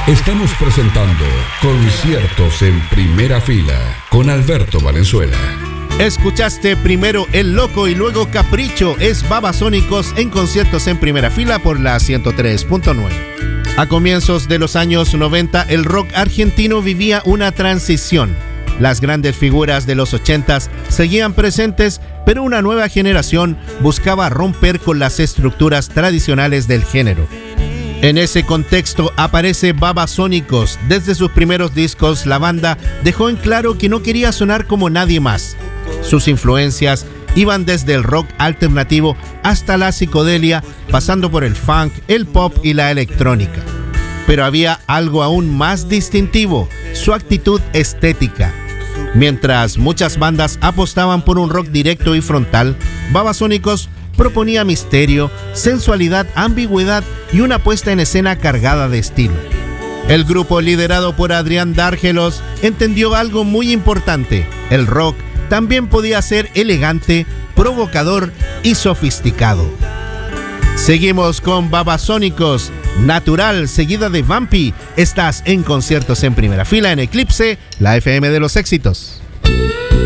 Estamos presentando Conciertos en Primera Fila con Alberto Valenzuela. Escuchaste primero El Loco y luego Capricho. Es Babasónicos en Conciertos en Primera Fila por la 103.9. A comienzos de los años 90, el rock argentino vivía una transición. Las grandes figuras de los 80s seguían presentes, pero una nueva generación buscaba romper con las estructuras tradicionales del género. En ese contexto aparece Babasónicos. Desde sus primeros discos, la banda dejó en claro que no quería sonar como nadie más. Sus influencias iban desde el rock alternativo hasta la psicodelia, pasando por el funk, el pop y la electrónica. Pero había algo aún más distintivo: su actitud estética. Mientras muchas bandas apostaban por un rock directo y frontal, Babasónicos proponía misterio, sensualidad, ambigüedad y una puesta en escena cargada de estilo. El grupo, liderado por Adrián Dárgelos, entendió algo muy importante: el rock también podía ser elegante, provocador y sofisticado. Seguimos con Babasónicos, Natural, seguida de Vampi. Estás en Conciertos en Primera Fila en Eclipse, la FM de los éxitos.